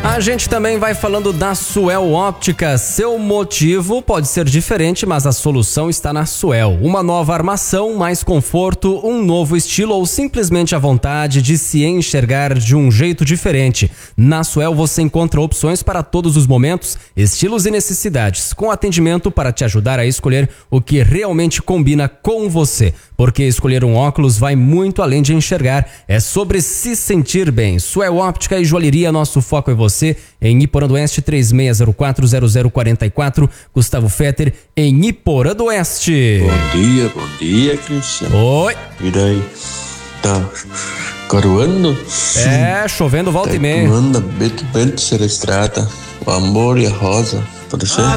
A gente também vai falando da Suel Óptica. Seu motivo pode ser diferente, mas a solução está na Suel. Uma nova armação, mais conforto, um novo estilo ou simplesmente a vontade de se enxergar de um jeito diferente. Na Suel você encontra opções para todos os momentos, estilos e necessidades, com atendimento para te ajudar a escolher o que realmente combina com você. Porque escolher um óculos vai muito além de enxergar, é sobre se sentir bem. Suel Óptica e Joalheria, nosso foco é você. Em Iporã do Oeste, 36040044, Gustavo Fetter, em Iporã do Oeste. Bom dia, Cristiano. Oi. E daí? Tá garoando? É, chovendo volta e meia. Manda Beto Serra Estrada, o amor e a rosa, pode ser?